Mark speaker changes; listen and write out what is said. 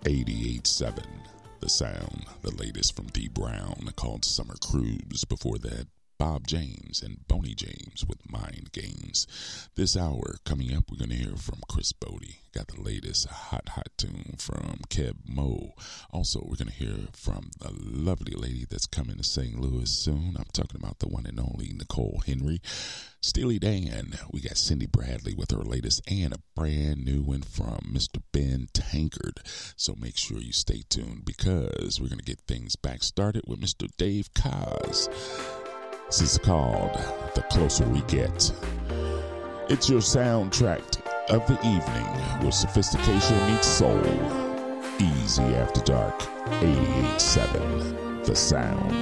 Speaker 1: 88.7 The Sound, the latest from D Brown called Summer Cruise. Before that, Bob James and Boney James with Mind Games. This hour coming up, we're going to hear from Chris Bodie. Got the latest hot tune from Keb Mo. Also, we're going to hear from a lovely lady that's coming to St. Louis soon. I'm talking about the one and only Nicole Henry. Steely Dan, we got Cindy Bradley with her latest and a brand new one from Mr. Ben Tankard. So make sure you stay tuned because we're going to get things back started with Mr. Dave Koz. This is called The Closer We Get. It's your soundtrack of the evening where sophistication meets soul. Easy After Dark, 88.7 The Sound.